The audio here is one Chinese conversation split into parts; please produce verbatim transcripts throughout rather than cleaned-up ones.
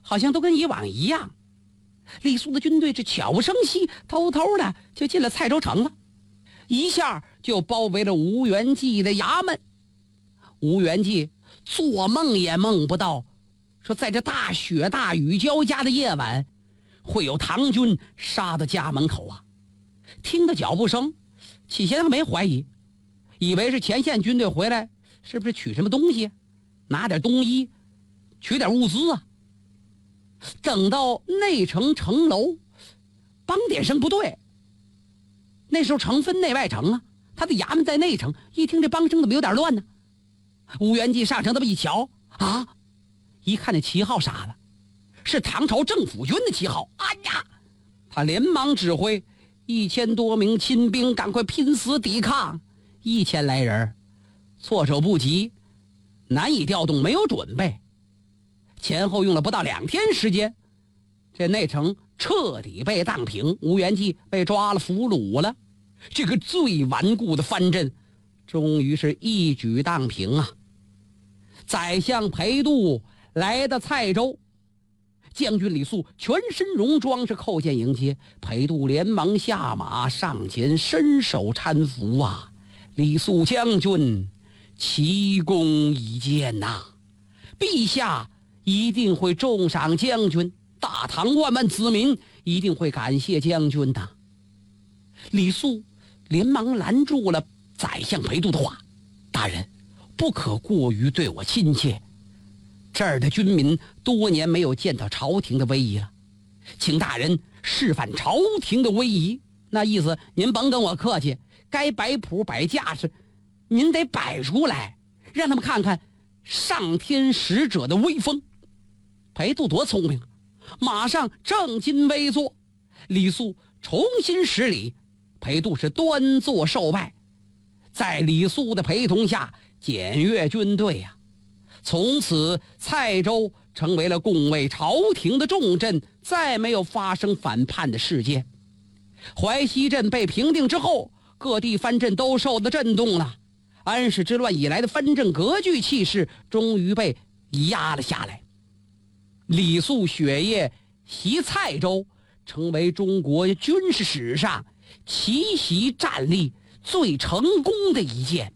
好像都跟以往一样。李肃的军队这悄无声息，偷偷的就进了蔡州城了，一下就包围了吴元济的衙门。吴元济做梦也梦不到，说在这大雪大雨交加的夜晚，会有唐军杀到家门口啊！听到脚步声，起先他没怀疑，以为是前线军队回来，是不是取什么东西，拿点冬衣，取点物资啊？等到内城城楼，梆点声不对，那时候城分内外城啊，他的衙门在内城，一听这梆声怎么有点乱呢？吴元济上城这么一瞧啊，一看那旗号傻了，是唐朝政府军的旗号。哎呀，他连忙指挥一千多名亲兵赶快拼死抵抗。一千来人措手不及，难以调动，没有准备，前后用了不到两天时间，这内城彻底被荡平，吴元济被抓了俘虏了。这个最顽固的藩镇终于是一举荡平啊！宰相裴度来到蔡州，将军李肃全身戎装是叩见迎接，裴度连忙下马上前伸手搀扶啊！李肃将军，奇功一件呐、啊！陛下一定会重赏将军，大唐万万子民一定会感谢将军的。李肃连忙拦住了宰相裴度的话：大人不可过于对我亲切，这儿的军民多年没有见到朝廷的威仪了，请大人示范朝廷的威仪。那意思您甭跟我客气，该摆谱摆架势您得摆出来，让他们看看上天使者的威风。裴度多聪明，马上正襟危坐，李肃重新施礼，裴度是端坐受拜，在李肃的陪同下检阅军队呀、啊。从此蔡州成为了拱卫朝廷的重镇，再没有发生反叛的事件。淮西镇被平定之后，各地藩镇都受到震动了，安史之乱以来的藩镇割据气势终于被压了下来。李肃雪夜袭蔡州，成为中国军事史上奇袭战力最成功的一件。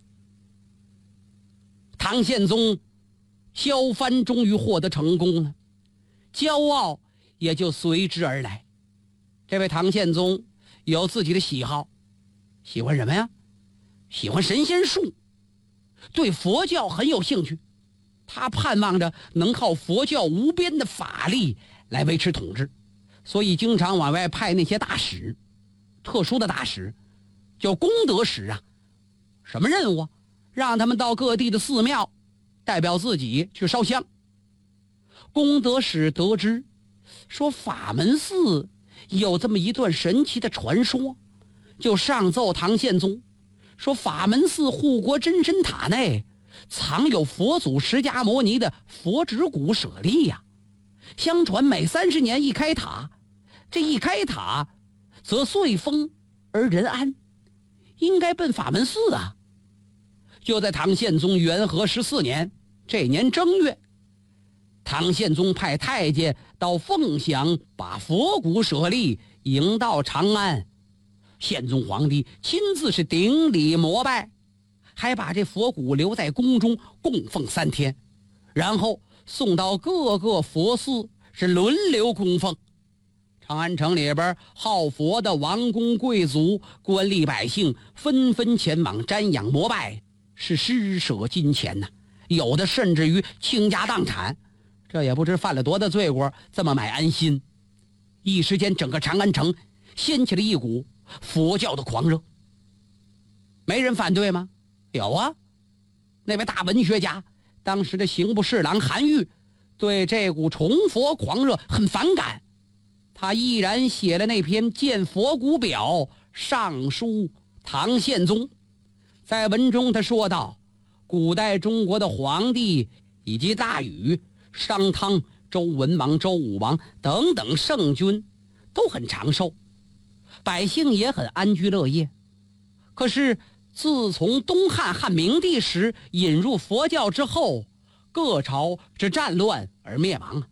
唐宪宗削藩终于获得成功了，骄傲也就随之而来。这位唐宪宗有自己的喜好，喜欢什么呀？喜欢神仙术，对佛教很有兴趣。他盼望着能靠佛教无边的法力来维持统治，所以经常往外派那些大使，特殊的大使叫功德使啊。什么任务啊？让他们到各地的寺庙代表自己去烧香。功德使得知说法门寺有这么一段神奇的传说，就上奏唐宪宗，说法门寺护国真神塔内藏有佛祖释迦牟尼的佛指骨舍利呀、啊。相传每三十年一开塔，这一开塔则岁丰而人安，应该奔法门寺啊。就在唐宪宗元和十四年这年正月，唐宪宗派太监到凤翔，把佛骨舍利迎到长安。宪宗皇帝亲自是顶礼膜拜，还把这佛骨留在宫中供奉三天，然后送到各个佛寺是轮流供奉。长安城里边好佛的王公贵族、官吏百姓纷纷前往瞻仰膜拜，是施舍金钱呐、啊，有的甚至于倾家荡产，这也不知犯了多大罪过，这么买安心。一时间整个长安城掀起了一股佛教的狂热。没人反对吗？有啊，那位大文学家，当时的刑部侍郎韩愈对这股崇佛狂热很反感，他毅然写了那篇《见佛骨表》上书唐宪宗。在文中他说道，古代中国的皇帝以及大禹、商汤、周文王、周武王等等圣君都很长寿，百姓也很安居乐业。可是自从东汉汉明帝时引入佛教之后，各朝之战乱而灭亡。